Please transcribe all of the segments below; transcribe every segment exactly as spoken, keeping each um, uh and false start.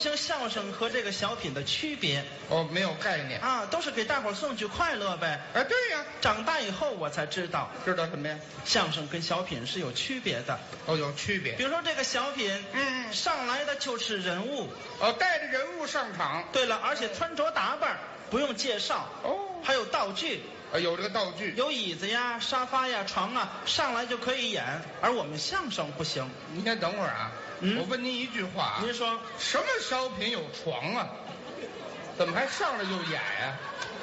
听相声和这个小品的区别哦，没有概念啊，都是给大伙儿送去快乐呗。 哎，对呀、 长大以后我才知道， 知道什么呀？ 相声跟小品是有区别的。 哦，有区别比。如说这个小品， 嗯上来的就是人物。 哦，带着人物上场。 对了，而且穿着打扮不用介绍， 哦， 还有道具， 啊，有这个道具。 有椅子呀、沙发呀、床啊，上来就可以演。而我们相声不行。 您先等会儿啊， 嗯我问您一句话啊， 您说什么小品有床啊？怎么还上来就演呀、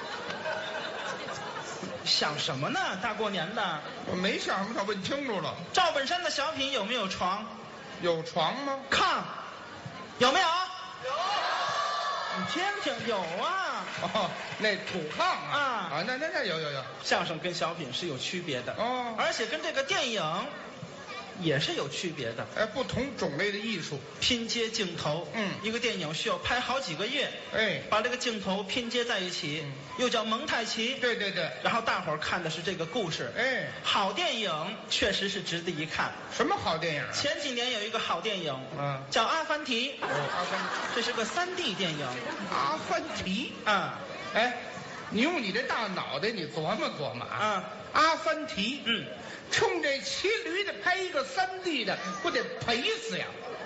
想什么呢？大过年的， 我没想什么，想问清楚了。 赵本山的小品有没有床？ 有床吗？ 炕有没有？有。你听听，有啊。 哦，那土炕啊啊啊，那那那有有有。 相声跟小品是有区别的哦而且跟这个电影也是有区别的。 哎，不同种类的艺术。 拼接镜头， 嗯一个电影需要拍好几个月， 哎， 把这个镜头拼接在一起， 嗯又叫蒙太奇。 对对对。 然后大伙儿看的是这个故事。 哎， 好电影确实是值得一看。 什么好电影啊？ 前几年有一个好电影， 嗯叫《阿凡提》， 哦，阿凡这是个三 D 电影阿凡提。 啊哎，你用你这大脑袋，你琢磨琢磨啊。 啊， 阿凡提， 嗯， 冲这骑驴的拍一个三 D 的，不得赔死呀？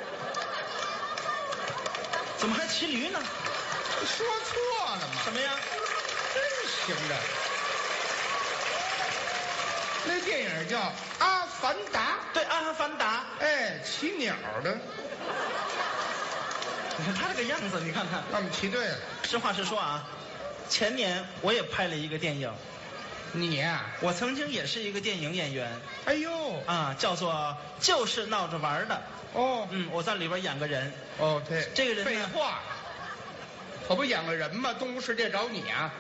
怎么还骑驴呢？ 说错了吗？ 什么呀？ 真行的。那电影叫《阿凡达对，《阿凡达》。》， 哎，骑鸟的， 你看他这个样子，你看看。 那我们骑对了。 实话实说啊，前年我也拍了一个电影， 你呀、 我曾经也是一个电影演员哎呦， 啊，叫做就是闹着玩的。 哦嗯，我在里边演个人。 哦，对， 这个人呢废话，可不演个人吗？动物世界找你啊？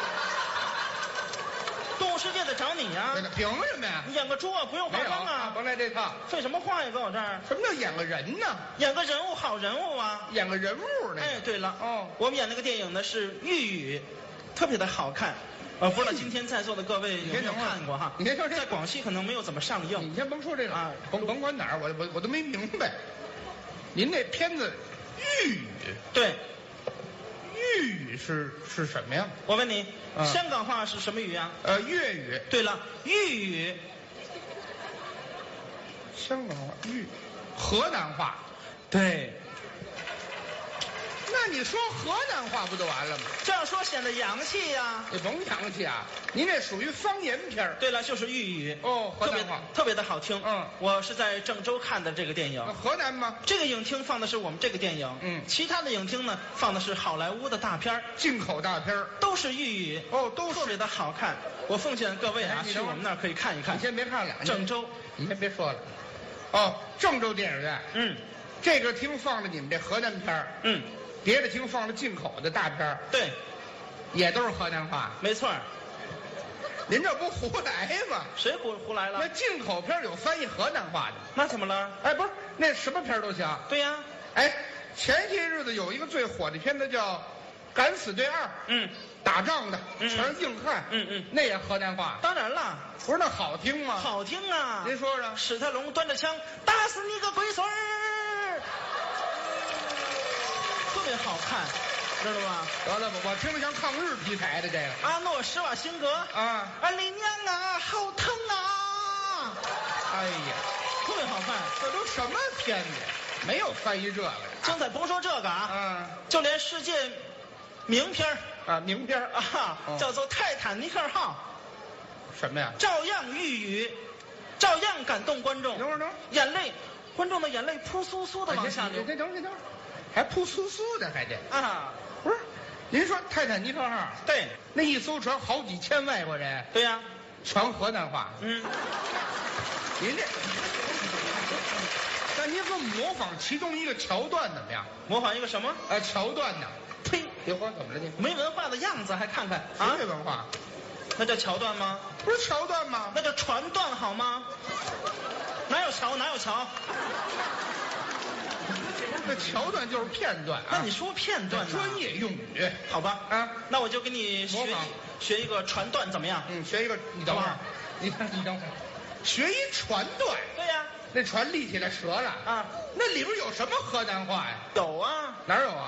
动物世界的找你呀、 对了，凭什么呀？ 你演个猪啊，不用化没有妆啊。 甭来这套。 废什么话呀，搁我这儿什么叫演个人呢？ 演个人物，好人物啊。 演个人物呢？ 哎，对了， 哦我们演那个电影呢是《玉宇》，特别的好看。呃，不知道今天在座的各位有没有先等会儿看过哈？ 你先说这在广西可能没有怎么上映。 你先甭说这个啊甭甭管哪儿，我我我都没明白。您那片子玉宇， 对， 玉宇是是什么呀？ 我问你， 啊香港话是什么语啊？ 呃，粤语， 对了，豫语。 香港话，豫，河南话。 对， 那你说河南话不就完了吗？ 这样说显得洋气呀、 你甭洋气啊，您这属于方言片儿。 对了，就是豫语。 哦河特别南话特别的好听。 嗯我是在郑州看的这个电影。 那河南吗？ 这个影厅放的是我们这个电影， 嗯其他的影厅呢放的是好莱坞的大片儿， 进口大片儿。 都是豫语。 哦，都是。 特别的好看。我奉劝各位啊哎，你等会儿去我们那儿可以看一看你。先别看了， 郑州。 你先别说了。哦，郑州电影院， 嗯这个厅放着你们这河南片儿， 嗯， 别的厅放着进口的大片儿， 对， 也都是河南话。 没错儿。 您这不胡来吗？ 谁胡胡来了那？进口片儿有翻译河南话的。 那怎么了？ 哎，不是，那什么片儿都行。 对呀、 哎，前些日子有一个最火的片子叫《敢死队二》， 嗯， 打仗的嗯全是硬汉， 嗯嗯那也河南话， 当然了， 不是那好听吗？， 好听啊。 您说说。 史泰龙端着枪打死你个龟孙儿，特别好看，知道吧？ 得了吧，我听着像抗日题材的这个阿诺施瓦辛格， 啊。 啊，你娘啊，好疼啊， 哎呀， 特别好看。 这都什么片子呀？没有翻译这个的。 刚才甭说这个啊， 啊就连世界名片儿啊，名片儿啊， 哦叫做泰坦尼克号， 什么呀？ 照样豫语，照样感动观众等。会儿等会儿， 眼泪，观众的眼泪扑簌簌的往下流哎这等会儿等会儿，还扑簌簌的还得。 啊！ 不是，您说泰坦尼克号对， 那一艘船好几千外国人， 对呀、 全河南话。 嗯， 您这，那您给我模仿其中一个桥段怎么样？ 模仿一个什么？ 啊，桥段呢？ 呸， 别说怎么了你？ 没文化的样子还看看啊什么？文化？ 那叫桥段吗？ 不是桥段吗？ 那叫船段好吗？哪有桥？哪有桥？ 那桥段就是片段啊。 那你说片段呢？ 专业用语。 好吧？ 啊， 那我就给你学一模仿学一个船段怎么样？ 嗯，学一个，你等会儿好吧， 你看，你等会儿，学一船段。 对呀、 那船立起来折了啊， 那里边有什么河南话呀？ 有啊， 哪有啊？